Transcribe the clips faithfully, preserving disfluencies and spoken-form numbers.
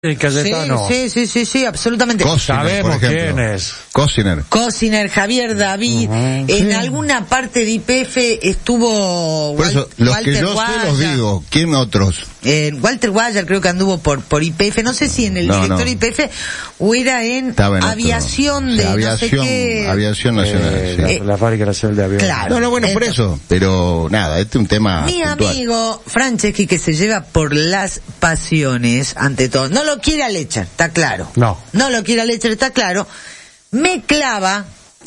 El Cayetano. Sí, sí, sí, sí, absolutamente. Cociner, sabemos quién es. Cociner. Cociner, Javier David. Uh-huh. En sí. alguna parte de I P F estuvo por eso, los Walter que yo Guaya. sé los digo. ¿Quién otros? Eh, Walter Guaya creo que anduvo por por I P F. No sé si en el no, director no. I P F o era en, en aviación de o sea, aviación, no sé qué. Aviación nacional. Eh, sí. la, eh, la fábrica nacional de aviones. Claro. No, no, bueno, por eso. Pero nada, este es un tema Mi puntual. amigo Franceschi, que se lleva por las pasiones, ante todo. No lo quiere a Lecher, está claro. No. No lo quiere a Lecher, está claro. Me clava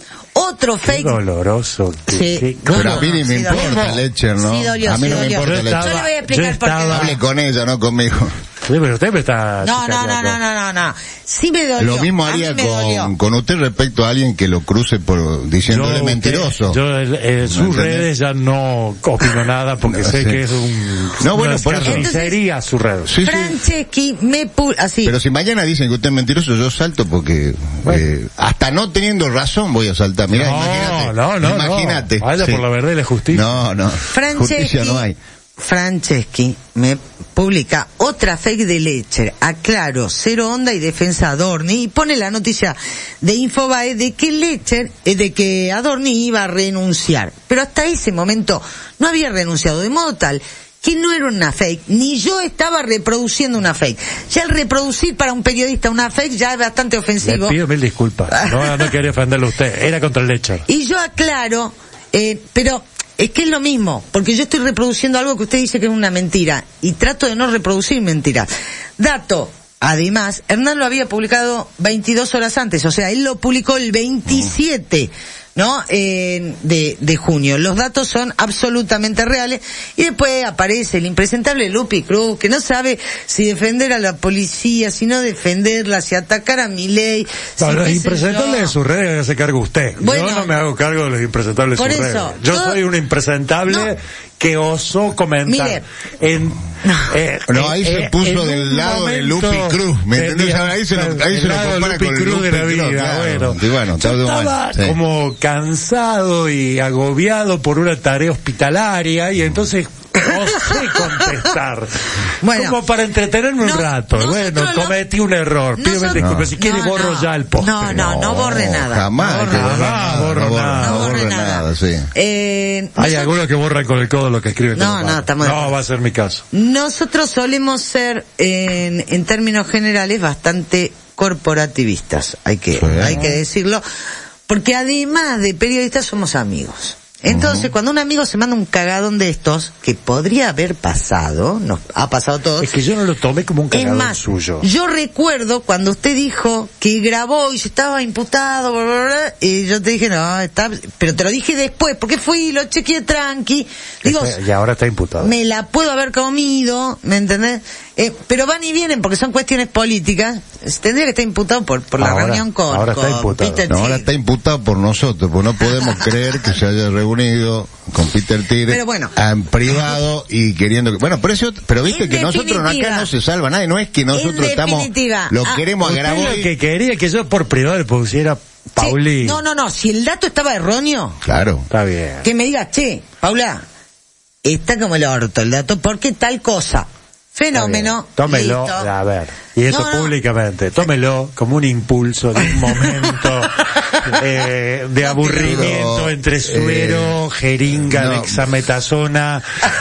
otro Qué fake. doloroso. Sí. Qué, qué, Pero a mí ni me sí, importa dolió. Lecher, ¿no? Sí, dolió, a mí sí, no dolió. me importa Yo Lecher. estaba- Yo le voy a explicar por qué. estaba- Hable con ella, no conmigo. Sí, pero usted me está... No, no, no, no, no, no, no. Sí me dolió. Lo mismo A haría mí me dolió. con, con usted respecto a alguien que lo cruce por diciéndole Yo, mentiroso. usted- yo en eh, sus ¿Me entendés? redes ya no opino nada porque No, sé sí. que es un... No, bueno, una por eso. carnicería su red. Sí, sí. Franceschi me pu así. Pero si mañana dicen que usted es mentiroso, yo salto porque Bueno. eh, hasta no teniendo razón voy a saltar. Mirá, no, imagínate. no, no, Imagínate. no. Vaya Sí. por la verdad y la justicia. No, no. Franceschi, Justicia no hay. Franceschi me publica otra fake de Lecher, aclaro, cero onda y defensa Adorni, y pone la noticia de Infobae de que Lecher, eh, de que Adorni iba a renunciar, pero hasta ese momento no había renunciado, de modo tal que no era una fake, ni yo estaba reproduciendo una fake. Ya el reproducir para un periodista una fake ya es bastante ofensivo. Le pido mil disculpas. No, no quería ofenderle a usted. Era contra el Lecher. Y yo aclaro, eh, pero es que es lo mismo, porque yo estoy reproduciendo algo que usted dice que es una mentira, y trato de no reproducir mentiras. Dato, además, Hernán lo había publicado veintidós horas antes, o sea, él lo publicó el veintisiete, ¿no? Eh, de, de junio. Los datos son absolutamente reales, y después aparece el impresentable Lupi Cruz, que no sabe si defender a la policía, si no defenderla, si atacar a Milei. No, si los qué sé impresentables yo. de sus redes hace cargo usted. Bueno, yo no me hago cargo de los impresentables de por sus redes. eso, Yo, yo- soy un impresentable No. que osó comentar. Mire. En, eh, No, ahí eh, se eh, puso en del un lado de momento, Lupi Cruz, ¿me eh, entendés? digamos, Ahí se lo, ahí el se lo lado de compara Lupi con Cruz de la Lupi vida, Cruz, claro. bueno. Sí, bueno, está Yo de estaba bueno, sí. como cansado y agobiado por una tarea hospitalaria y entonces no sé contestar. Bueno. Como para entretenerme No, un rato. nosotros Bueno, lo- cometí un error. Pídeme Nosotros- disculpas. Si quiere No, borro no. ya el post. No, no, no borre nada. Jamás, No hay borre que borrar nada. nada, No borro no borre nada. nada, No no borre borre nada. nada, sí. Eh, Hay nosotros- algunos que borran con el codo lo que escriben. No, con la no, mano. estamos de No, acuerdo. va a ser mi caso. Nosotros solemos ser, en, en términos generales, bastante corporativistas, hay que, Sí. hay que decirlo, porque además de periodistas somos amigos. Entonces, uh-huh. cuando un amigo se manda un cagadón de estos, que podría haber pasado, nos ha pasado a todos. Es que yo no lo tomé como un Es cagadón más, suyo. yo recuerdo cuando usted dijo que grabó y se estaba imputado, bla, bla, bla, y yo te dije, no, está, pero te lo dije después, porque fui y lo chequeé tranqui. Digo, Y ahora está imputado. me la puedo haber comido, ¿me entendés? Eh, pero van y vienen porque son cuestiones políticas. Tendría que estar imputado por, por la Ahora- reunión con, ahora está con imputado. Peter No, ahora Thiel. está imputado por nosotros, porque no podemos creer que se haya reunido con Peter Thiel Pero bueno. en privado y queriendo que... Bueno, pero, eso, pero viste En que nosotros acá definitiva. no se salva nadie, no es que nosotros En estamos... definitiva. Lo Ah, queremos a Usted Grabois. lo que quería que yo por privado le pusiera Sí, Pauli. no, no, no, si el dato estaba erróneo, Claro. Está bien. que me digas, che, Paula, está como el orto el dato, porque tal cosa. Fenómeno. Tómelo, listo. a ver, y eso No, no. públicamente, tómelo como un impulso de un momento eh, de aburrimiento Pero, entre suero, eh, jeringa, no. dexametasona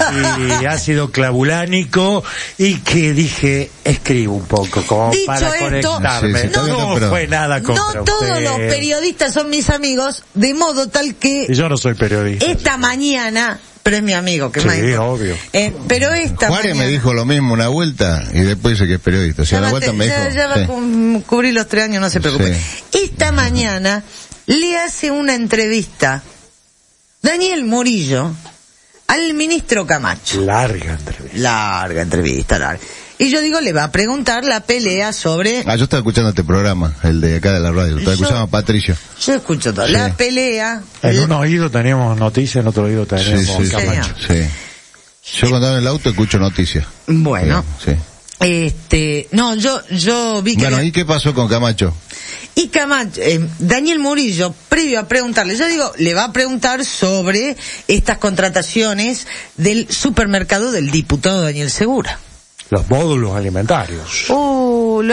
y ácido clavulánico, y que dije, escribo un poco como Dicho para esto, conectarme. Sí, sí, está no bien, pero- fue nada contra No todos usted. los periodistas son mis amigos, de modo tal que Y yo no soy periodista. esta mañana, pero es mi amigo, que Sí, más importa. obvio. Eh, pero esta Juárez mañana, me dijo lo mismo una vuelta y después dice que es periodista. O sea, ya, la va, vuelta te- me dijo... ya, ya va sí. a cu- cubrir los tres años, no se preocupe. Sí. Esta mañana le hace una entrevista Daniel Murillo al ministro Camacho. Larga entrevista. Larga entrevista, larga. Y yo digo, le va a preguntar la pelea sobre... Ah, yo estaba escuchando este programa, el de acá de la radio. Estaba Yo- escuchando a Patricio. Yo escucho todo. Sí. La pelea... En el- un oído teníamos noticias, en otro oído Sí, teníamos sí, sí, Camacho. sí. Yo cuando ando en el auto escucho noticias. Bueno, Sí. este... No, yo yo vi que... Bueno, ¿y qué pasó con Camacho? Y Camacho, eh, Daniel Murillo, previo a preguntarle, yo digo, le va a preguntar sobre estas contrataciones del supermercado del diputado Daniel Segura. los módulos alimentarios. Uh,